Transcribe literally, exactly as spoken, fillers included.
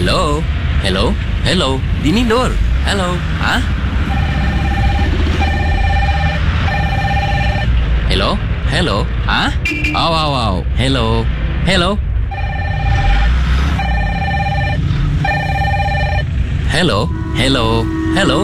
Hello? Hello? Hello? Dini Nur? Hello? Ha? Hello? Hello? Ha? Wow, wow, wow. Hello? Hello? Hello? Hello? Hello?